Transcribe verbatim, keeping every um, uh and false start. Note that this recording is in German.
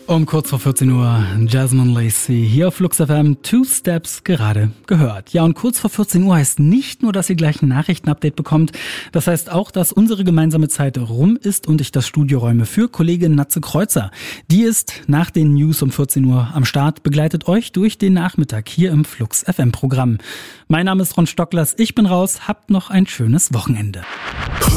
Um kurz vor vierzehn Uhr, Jasmine Lacey, hier auf Flux F M, Two Steps gerade gehört. Ja, und kurz vor vierzehn Uhr heißt nicht nur, dass ihr gleich ein Nachrichtenupdate bekommt, das heißt auch, dass unsere gemeinsame Zeit rum ist und ich das Studio räume für Kollegin Natze Kreuzer. Die ist nach den News um vierzehn Uhr am Start, begleitet euch durch den Nachmittag hier im Flux F M Programm. Mein Name ist Ron Stocklers, ich bin raus, habt noch ein schönes Wochenende.